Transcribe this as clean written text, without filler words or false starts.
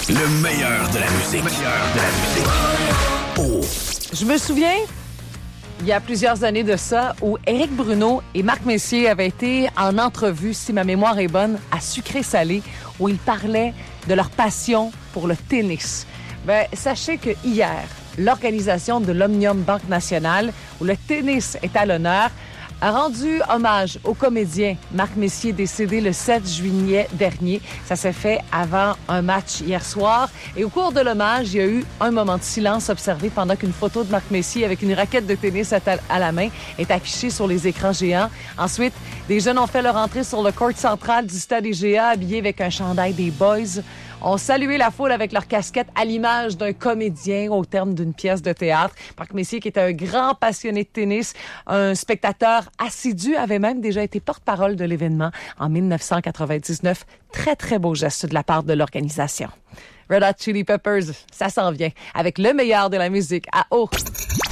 Le meilleur de la musique. Oh. Je me souviens, il y a plusieurs années de ça, où Éric Bruno et Marc Messier avaient été en entrevue, si ma mémoire est bonne, à Sucré-Salé, où ils parlaient de leur passion pour le tennis. Sachez que hier, l'organisation de l'Omnium Banque Nationale, où le tennis est à l'honneur, a rendu hommage au comédien Marc Messier, décédé le 7 juillet dernier. Ça s'est fait avant un match hier soir. Et au cours de l'hommage, il y a eu un moment de silence observé pendant qu'une photo de Marc Messier avec une raquette de tennis à la main est affichée sur les écrans géants. Ensuite, des jeunes ont fait leur entrée sur le court central du stade IGA, habillés avec un chandail des Boys. Ont salué la foule avec leur casquette à l'image d'un comédien au terme d'une pièce de théâtre. Marc Messier, qui était un grand passionné de tennis, un spectateur assidu, avait même déjà été porte-parole de l'événement en 1999. Très, très beau geste de la part de l'organisation. Red Hot Chili Peppers, ça s'en vient avec le meilleur de la musique à eau.